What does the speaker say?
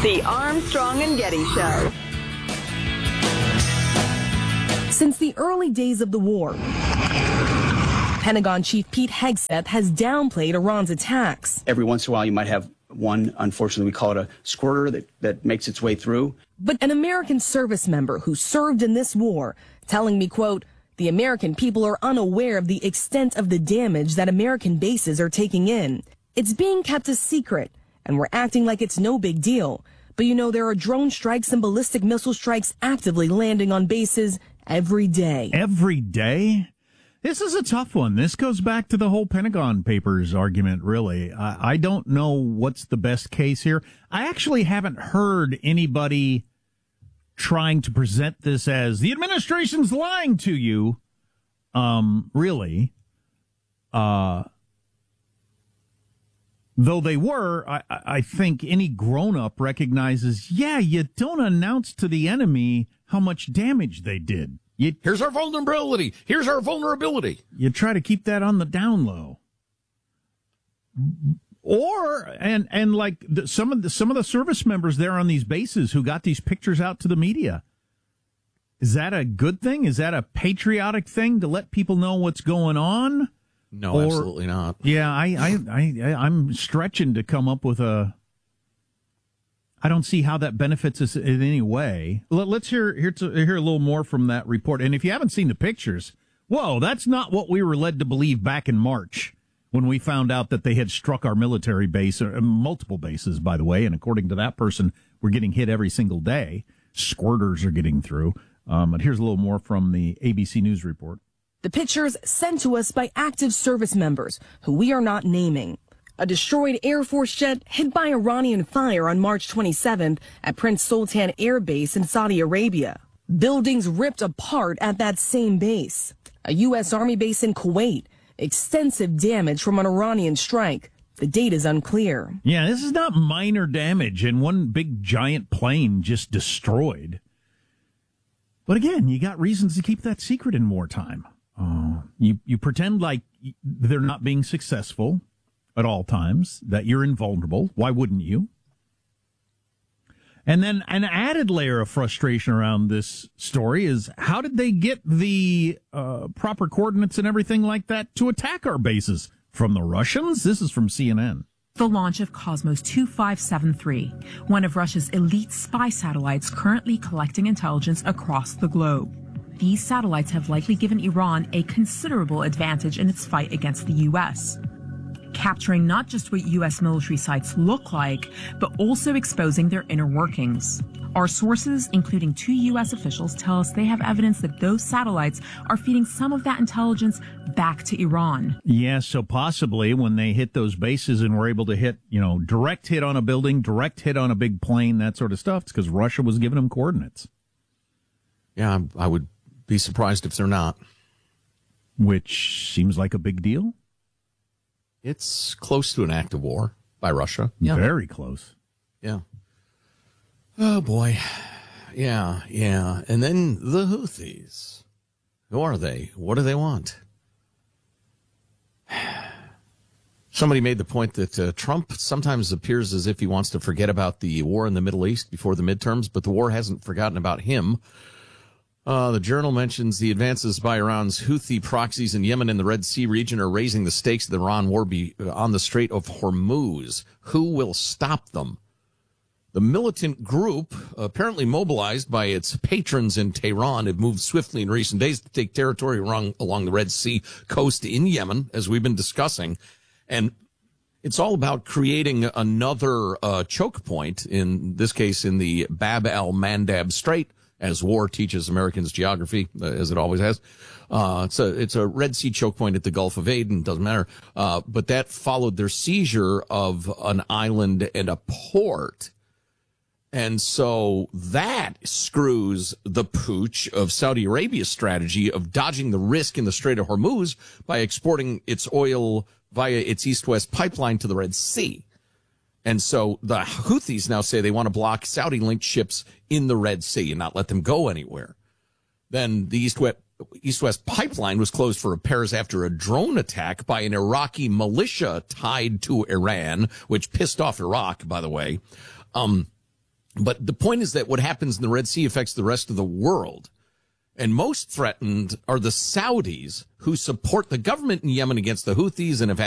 The Armstrong and Getty Show. Since the early days of the war, Pentagon Chief Pete Hegseth has downplayed Iran's attacks. Every once in a while, you might have one, unfortunately, we call it a squirter that makes its way through. But an American service member who served in this war telling me, quote, the American people are unaware of the extent of the damage that American bases are taking in. It's being kept a secret, and we're acting like it's no big deal. But you know, there are drone strikes and ballistic missile strikes actively landing on bases every day. Every day? This is a tough one. This goes back to the whole Pentagon Papers argument, really. I don't know what's the best case here. I actually haven't heard anybody trying to present this as the administration's lying to you, really. Though they were, I think any grown-up recognizes, yeah, you don't announce to the enemy how much damage they did. Here's our vulnerability. Here's our vulnerability. You try to keep that on the down low. Or, and like some of the service members there on these bases who got these pictures out to the media. Is that a good thing? Is that a patriotic thing to let people know what's going on? No, absolutely not. Yeah, I'm stretching to come up with a. I don't see how that benefits us in any way. Let's hear a little more from that report. And if you haven't seen the pictures, whoa, that's not what we were led to believe back in March when we found out that they had struck our military base, multiple bases, by the way. And according to that person, we're getting hit every single day. Squirters are getting through. But here's a little more from the ABC News report. The pictures sent to us by active service members who we are not naming. A destroyed Air Force jet hit by Iranian fire on March 27th at Prince Sultan Air Base in Saudi Arabia. Buildings ripped apart at that same base. A U.S. Army base in Kuwait. Extensive damage from an Iranian strike. The date is unclear. Yeah, this is not minor damage and one big giant plane just destroyed. But again, you got reasons to keep that secret in wartime. You pretend like they're not being successful at all times, that you're invulnerable. Why wouldn't you? And then an added layer of frustration around this story is how did they get the proper coordinates and everything like that to attack our bases? From the Russians? This is from CNN. The launch of Cosmos 2573, one of Russia's elite spy satellites currently collecting intelligence across the globe. These satellites have likely given Iran a considerable advantage in its fight against the U.S., capturing not just what U.S. military sites look like, but also exposing their inner workings. Our sources, including 2 U.S. officials, tell us they have evidence that those satellites are feeding some of that intelligence back to Iran. Yeah, so possibly when they hit those bases and were able to hit, direct hit on a building, direct hit on a big plane, that sort of stuff, it's because Russia was giving them coordinates. Yeah, I would be surprised if they're not. Which seems like a big deal. It's close to an act of war by Russia. Yeah. Very close. Yeah. Oh, boy. Yeah. And then the Houthis. Who are they? What do they want? Somebody made the point that Trump sometimes appears as if he wants to forget about the war in the Middle East before the midterms, but the war hasn't forgotten about him. The Journal mentions the advances by Iran's Houthi proxies in Yemen and the Red Sea region are raising the stakes of the Iran war on the Strait of Hormuz. Who will stop them? The militant group, apparently mobilized by its patrons in Tehran, have moved swiftly in recent days to take territory along the Red Sea coast in Yemen, as we've been discussing. And it's all about creating another choke point, in this case in the Bab al-Mandab Strait, as war teaches Americans geography, as it always has. It's a Red Sea choke point at the Gulf of Aden, doesn't matter. But that followed their seizure of an island and a port. And so that screws the pooch of Saudi Arabia's strategy of dodging the risk in the Strait of Hormuz by exporting its oil via its east-west pipeline to the Red Sea. And so the Houthis now say they want to block Saudi-linked ships in the Red Sea and not let them go anywhere. Then the east-west pipeline was closed for repairs after a drone attack by an Iraqi militia tied to Iran, which pissed off Iraq, by the way. But the point is that what happens in the Red Sea affects the rest of the world. And most threatened are the Saudis, who support the government in Yemen against the Houthis and have had